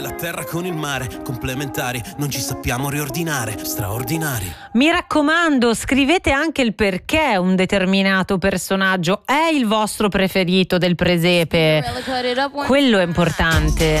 La terra con il mare, complementari, non ci sappiamo riordinare, straordinari. Mi raccomando, scrivete anche il perché un determinato personaggio è il vostro preferito del presepe. Quello è importante.